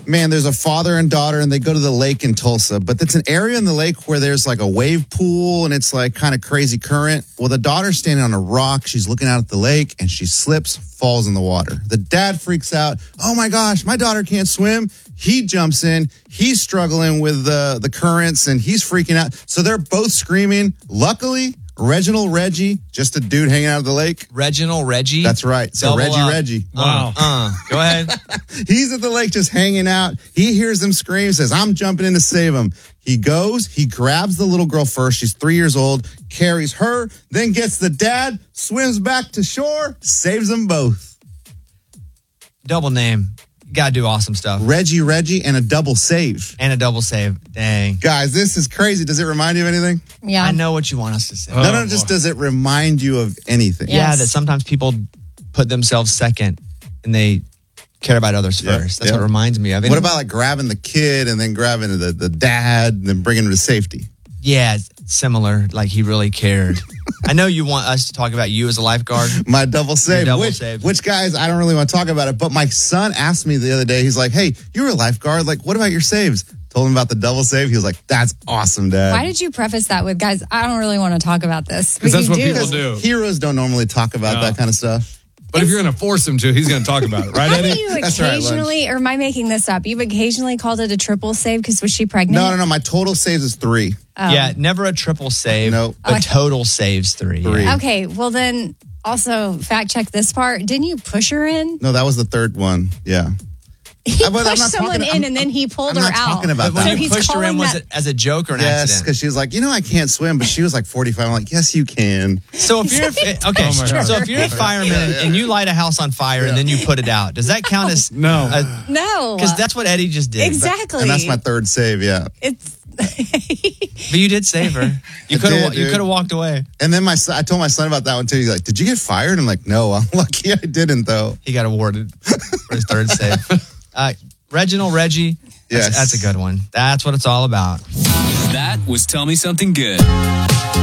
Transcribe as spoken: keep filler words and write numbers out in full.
Man, there's a father and daughter, and they go to the lake in Tulsa. But it's an area in the lake where there's like a wave pool, and it's like kind of crazy current. Well, the daughter's standing on a rock. She's looking out at the lake, and she slips, falls in the water. The dad freaks out. Oh, my gosh, my daughter can't swim. He jumps in. He's struggling with the, the currents, and he's freaking out. So they're both screaming. Luckily, Reginald Reggie, just a dude hanging out of the lake. Reginald Reggie? That's right. So Double Reggie up. Reggie. Wow. Uh, go ahead. He's at the lake just hanging out. He hears them scream, says, I'm jumping in to save him. He goes, he grabs the little girl first. She's three years old, carries her, then gets the dad, swims back to shore, saves them both. Double name. You got to do awesome stuff. Reggie Reggie and a double save. And a double save. Dang. Guys, this is crazy. Does it remind you of anything? Yeah. I know what you want us to say. Oh, no, no, just does it remind you of anything? Yes. Yeah, that sometimes people put themselves second and they care about others Yeah, first. That's yeah. what it reminds me of. What about like grabbing the kid and then grabbing the, the dad and then bringing him to safety? Yeah, it's similar. Like he really cared. I know you want us to talk about you as a lifeguard. My double save. double which, save. which, guys, I don't really want to talk about it, but my son asked me the other day, he's like, hey, you were a lifeguard. Like, what about your saves? Told him about the double save. He was like, that's awesome, Dad. Why did you preface that with, guys, I don't really want to talk about this? Because that's you what do. people do. Heroes don't normally talk about No. that kind of stuff. But if you're going to force him to, he's going to talk about it. Right, How Eddie? do you That's right, Lunch. occasionally, or am I making this up? You've occasionally called it a triple save because was she pregnant? No, no, no. My total saves is three. Oh. Yeah, never a triple save. Nope. But Okay. total saves three. Three. Yeah. Okay, well then, also fact check this part. Didn't you push her in? No, that was the third one. Yeah. He Uh, but I'm pushed not someone talking- in I'm- and then he pulled I'm her not out. talking about But when that. So you he's pushed her in, calling was that- it as a joke or an Yes, accident? because she was like, you know, I can't swim, but she was like forty-five. I'm like, yes, you can. So if you're okay, Oh my God. so if you're a fireman and you light a house on fire and then you put it out, does that count as No. No. Because that's what Eddie just did. exactly. And that's my third save, yeah. It's But you did save her. You I could have. did, You dude. could have walked away. And then my son, I told my son about that one too. He's like, did you get fired? I'm like, no, I'm lucky I didn't, though. He got awarded for his third save. Uh, Reginald Reggie. That's, Yes. that's a good one. That's what it's all about. That was Tell Me Something Good.